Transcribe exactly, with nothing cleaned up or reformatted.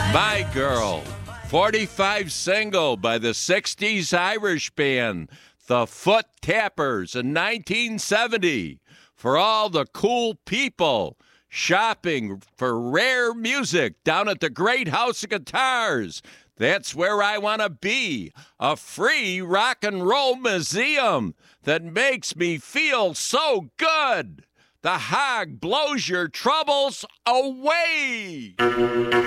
My Girl, forty-five single by the sixties Irish band, the Foot Tappers in nineteen seventy. For all the cool people shopping for rare music down at the Great House of Guitars. That's where I want to be, a free rock and roll museum that makes me feel so good. The Hog blows your troubles away.